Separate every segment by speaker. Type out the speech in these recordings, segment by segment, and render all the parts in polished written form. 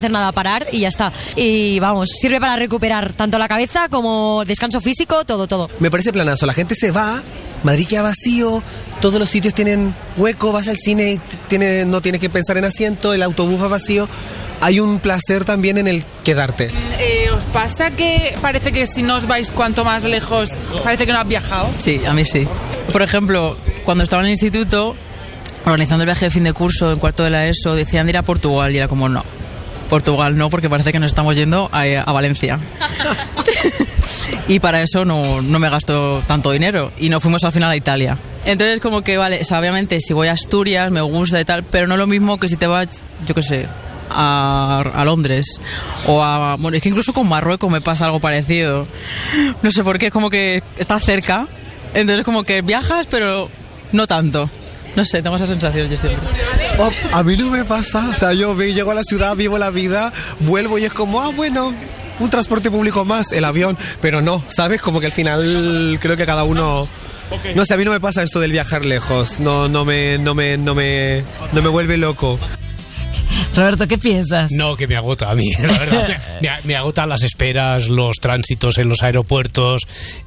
Speaker 1: hacer nada, parar y ya está. Y vamos, sirve para recuperar tanto la cabeza como descanso físico, todo.
Speaker 2: Me parece planazo, la gente se va, Madrid queda vacío, todos los sitios tienen hueco, vas al cine y no tienes que pensar en asiento, el autobús va vacío. Hay un placer también en el quedarte.
Speaker 3: ¿Os pasa que parece que si no os vais cuanto más lejos, parece que no has viajado?
Speaker 4: Sí, a mí sí. Por ejemplo, cuando estaba en el instituto, organizando el viaje de fin de curso en cuarto de la ESO, decían de ir a Portugal y era como no. Portugal no, porque parece que nos estamos yendo a Valencia. Y para eso no me gasto tanto dinero. Y nos fuimos al final a Italia. Entonces como que vale, obviamente si voy a Asturias me gusta y tal, pero no lo mismo que si te vas, yo qué sé, a Londres bueno, es que incluso con Marruecos me pasa algo parecido. No sé por qué, es como que está cerca, entonces como que viajas pero no tanto. No sé, tengo esa sensación yo siempre.
Speaker 2: A mí no me pasa, o sea, yo llego a la ciudad, vivo la vida, vuelvo y es como, bueno, un transporte público más, el avión, pero no, ¿sabes? Como que al final creo que cada uno... No sé, a mí no me pasa esto del viajar lejos, no me vuelve loco.
Speaker 5: Roberto, ¿qué piensas?
Speaker 6: No, que me agota a mí, la verdad. me agotan las esperas, los tránsitos en los aeropuertos,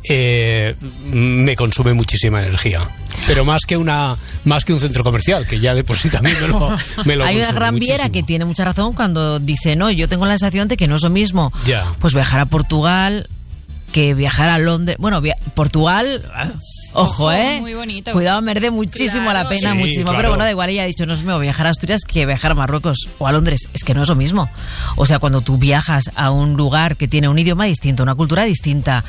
Speaker 6: me consume muchísima energía. Pero más que un centro comercial, que ya de por sí también me lo
Speaker 5: Hay una gran viera que tiene mucha razón cuando dice, no, yo tengo la sensación de que no es lo mismo.
Speaker 6: Ya.
Speaker 5: Pues viajar a Portugal que viajar a Londres. Bueno, Portugal, ojo,
Speaker 7: muy bonito.
Speaker 5: Cuidado, merece muchísimo la pena,
Speaker 6: sí,
Speaker 5: muchísimo.
Speaker 6: Claro.
Speaker 5: Pero bueno, da igual, ella ha dicho, no es lo mismo viajar a Asturias que viajar a Marruecos o a Londres. Es que no es lo mismo. O sea, cuando tú viajas a un lugar que tiene un idioma distinto, una cultura distinta,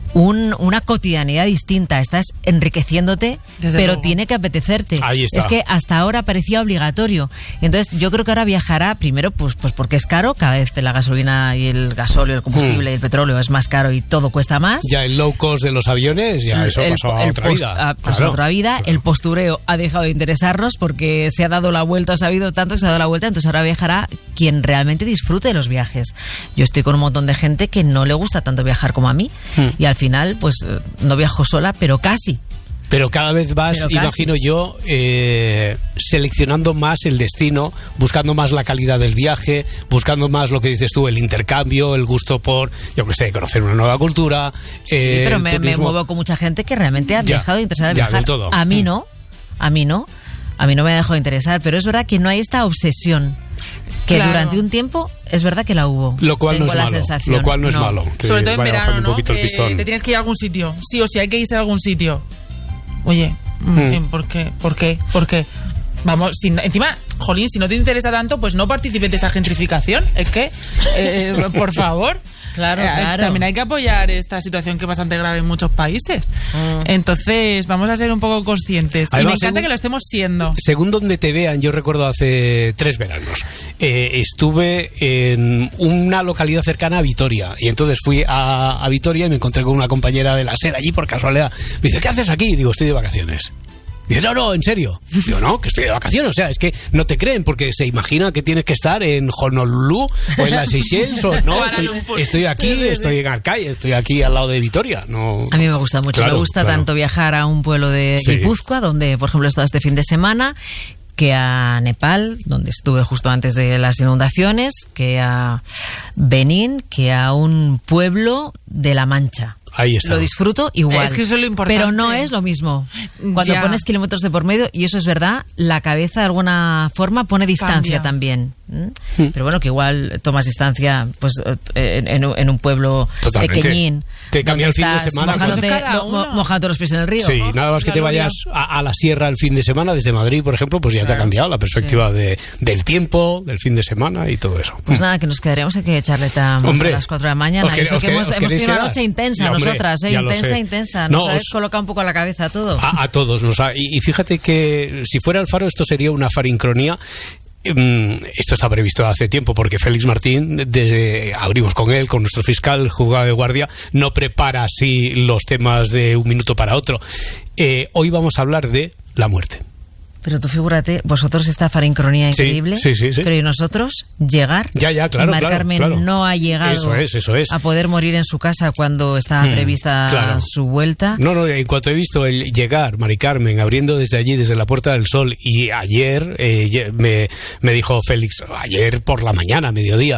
Speaker 5: una cotidianidad distinta, estás enriqueciéndote,
Speaker 3: Desde
Speaker 5: pero
Speaker 3: luego.
Speaker 5: tiene que apetecerte.
Speaker 6: Ahí está.
Speaker 5: Es que hasta ahora parecía obligatorio. Entonces, yo creo que ahora viajará primero, pues porque es caro, cada vez la gasolina y el gasóleo, el combustible y el petróleo es más caro y todo cuesta más.
Speaker 6: Ya el low cost de los aviones, ya eso pasó a otra vida.
Speaker 5: Otra vida. El postureo ha dejado de interesarnos porque se ha dado la vuelta, ha sabido tanto que se ha dado la vuelta, entonces ahora viajará quien realmente disfrute de los viajes. Yo estoy con un montón de gente que no le gusta tanto viajar como a mí y al final, pues no viajo sola, pero casi.
Speaker 6: Pero cada vez vas, imagino yo, seleccionando más el destino, buscando más la calidad del viaje, buscando más lo que dices tú, el intercambio, el gusto por, yo qué sé, conocer una nueva cultura.
Speaker 5: Pero me muevo con mucha gente que realmente ha dejado de interesar en viajar.
Speaker 6: Del todo.
Speaker 5: A mí no me ha dejado de interesar, pero es verdad que no hay esta obsesión. Que durante un tiempo es verdad que la hubo.
Speaker 6: Lo cual no es malo. Lo cual no es malo.
Speaker 3: Sobre todo en verano, ¿no?
Speaker 6: Un poquito el pistón.
Speaker 3: Te tienes que ir a algún sitio. Sí o sí, hay que irse a algún sitio. Oye, ¿por qué? Vamos, encima, jolín, si no te interesa tanto, pues no participes de esa gentrificación. Es que, por favor.
Speaker 5: Claro.
Speaker 3: También hay que apoyar esta situación que es bastante grave en muchos países. Entonces, vamos a ser un poco conscientes.
Speaker 6: Además,
Speaker 3: y me encanta que lo estemos siendo.
Speaker 6: Según donde te vean, yo recuerdo hace 3 veranos, estuve en una localidad cercana a Vitoria. Y entonces fui a Vitoria y me encontré con una compañera de la SER allí por casualidad. Me dice, ¿qué haces aquí? Digo, estoy de vacaciones. Dice, no, en serio. Digo, no, que estoy de vacaciones. O sea, es que no te creen porque se imagina que tienes que estar en Honolulu o en las Seychelles. No, estoy aquí, estoy en Arcay, estoy aquí al lado de Vitoria. No.
Speaker 5: A mí me gusta mucho.
Speaker 6: Claro,
Speaker 5: me gusta tanto viajar a un pueblo de Guipúzcoa, donde, por ejemplo, he estado este fin de semana, que a Nepal, donde estuve justo antes de las inundaciones, que a Benín, que a un pueblo de La Mancha.
Speaker 6: Ahí está.
Speaker 5: Lo disfruto igual.
Speaker 3: Es que eso es lo importante.
Speaker 5: Pero no es lo mismo. Cuando pones kilómetros de por medio, y eso es verdad, la cabeza de alguna forma pone distancia también. Pero bueno, que igual tomas distancia pues en un pueblo pequeñín.
Speaker 6: Te cambia el fin de semana.
Speaker 5: Mojándote los pies en el río.
Speaker 6: Sí, nada más que te vayas a la sierra el fin de semana, desde Madrid, por ejemplo, pues ya te ha cambiado la perspectiva del tiempo, del fin de semana y todo eso.
Speaker 5: Pues nada, que nos quedaremos aquí de charleta a las 4 de la mañana. Hemos tenido una noche intensa nosotras, intensa. Nos ha descolocado un poco la cabeza todo.
Speaker 6: A todos. Y fíjate que si fuera el Faro, esto sería una farincronía. Esto está previsto hace tiempo porque Félix Martín, abrimos con él, con nuestro fiscal, el juzgado de guardia, no prepara así los temas de un minuto para otro. Hoy vamos a hablar de la muerte.
Speaker 5: Pero tú figúrate, vosotros esta farincronía increíble,
Speaker 6: sí.
Speaker 5: Pero y nosotros llegar,
Speaker 6: claro,
Speaker 5: y Mari Carmen no ha llegado
Speaker 6: eso es.
Speaker 5: a poder morir en su casa cuando estaba prevista su vuelta.
Speaker 6: No, en cuanto he visto el llegar, Mari Carmen abriendo desde allí, desde la Puerta del Sol, y ayer me dijo Félix, ayer por la mañana, mediodía,